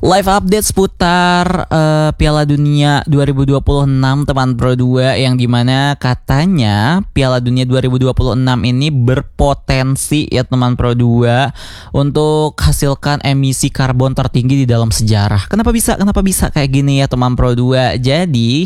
Live update seputar Piala Dunia 2026 teman Pro 2, yang dimana katanya Piala Dunia 2026 ini berpotensi ya teman Pro 2 untuk hasilkan emisi karbon tertinggi di dalam sejarah. Kenapa bisa kayak gini ya teman Pro 2? Jadi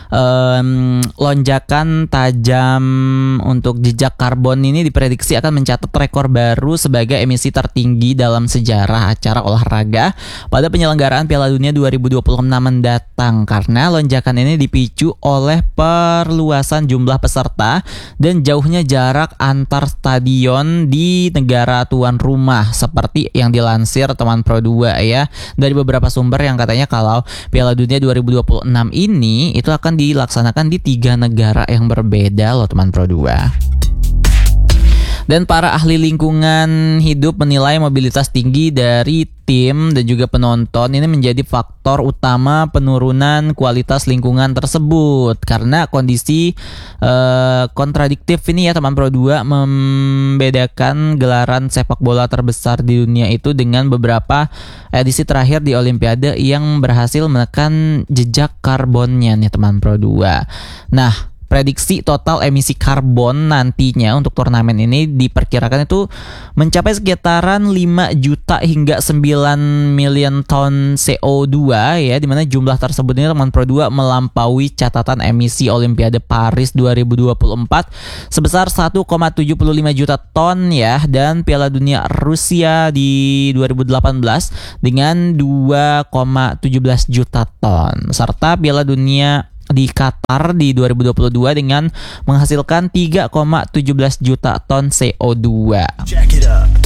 lonjakan tajam untuk jejak karbon ini diprediksi akan mencatat rekor baru sebagai emisi tertinggi dalam sejarah acara olahraga pada penyelenggaraan Piala Dunia 2026 mendatang, karena lonjakan ini dipicu oleh perluasan jumlah peserta dan jauhnya jarak antar stadion di negara tuan rumah, seperti yang dilansir teman Pro 2 ya dari beberapa sumber yang katanya kalau Piala Dunia 2026 ini itu akan dilaksanakan di 3 negara yang berbeda loh teman Pro 2. Dan para ahli lingkungan hidup menilai mobilitas tinggi dari tim dan juga penonton ini menjadi faktor utama penurunan kualitas lingkungan tersebut, karena kondisi kontradiktif ini ya teman Pro 2 membedakan gelaran sepak bola terbesar di dunia itu dengan beberapa edisi terakhir di Olimpiade yang berhasil menekan jejak karbonnya nih teman Pro 2. Nah, prediksi total emisi karbon nantinya untuk turnamen ini diperkirakan itu mencapai sekitaran 5 juta hingga 9 million ton CO2 ya, dimana jumlah tersebut ini teman Pro 2 melampaui catatan emisi Olimpiade Paris 2024 sebesar 1,75 juta ton ya, dan Piala Dunia Rusia di 2018 dengan 2,17 juta ton, serta Piala Dunia di Qatar di 2022 dengan menghasilkan 3,17 juta ton CO2. Check it up.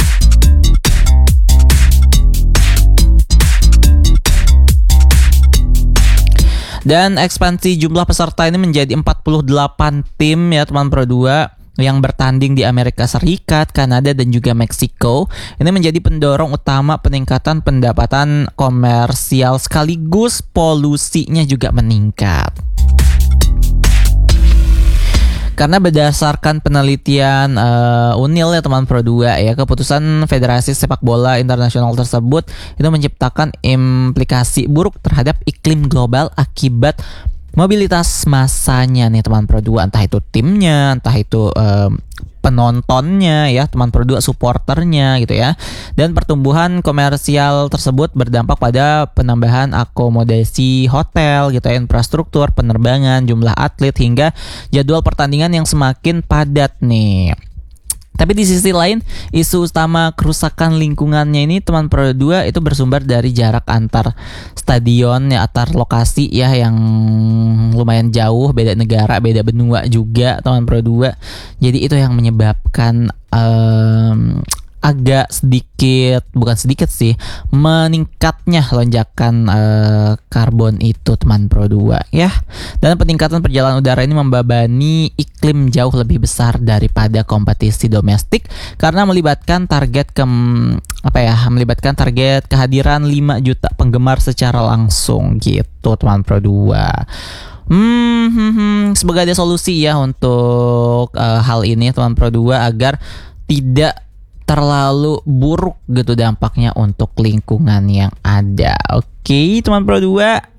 Dan ekspansi jumlah peserta ini menjadi 48 tim ya teman Pro 2 yang bertanding di Amerika Serikat, Kanada, dan juga Meksiko. Ini menjadi pendorong utama peningkatan pendapatan komersial sekaligus polusinya juga meningkat. Karena berdasarkan penelitian UNIL ya teman Pro 2 ya, keputusan Federasi Sepak Bola Internasional tersebut itu menciptakan implikasi buruk terhadap iklim global akibat mobilitas massanya nih teman Pro 2, entah itu timnya, entah itu penontonnya ya teman Pro 2, supporternya gitu ya. Dan pertumbuhan komersial tersebut berdampak pada penambahan akomodasi hotel gitu ya, infrastruktur penerbangan, jumlah atlet, hingga jadwal pertandingan yang semakin padat nih. Tapi di sisi lain, isu utama kerusakan lingkungannya ini teman Pro 2 itu bersumber dari jarak antar stadion ya, antar lokasi ya yang lumayan jauh, beda negara, beda benua juga teman Pro 2. Jadi itu yang menyebabkan agak sedikit, bukan sedikit sih, meningkatnya lonjakan karbon itu teman Pro 2 ya. Dan peningkatan perjalanan udara ini membebani iklim jauh lebih besar daripada kompetisi domestik, karena melibatkan target kehadiran 5 juta penggemar secara langsung gitu teman Pro 2. Semoga ada solusi ya untuk hal ini teman Pro 2 agar tidak terlalu buruk gitu dampaknya untuk lingkungan yang ada. Oke, teman Pro 2.